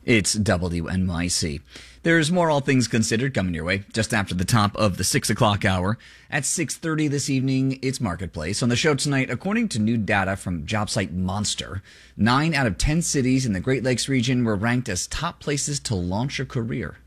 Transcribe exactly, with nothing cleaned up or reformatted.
It's W N Y C. There's more All Things Considered coming your way just after the top of the six o'clock hour. At six thirty this evening, it's Marketplace. On the show tonight, according to new data from job site Monster, nine out of ten cities in the Great Lakes region were ranked as top places to launch a career.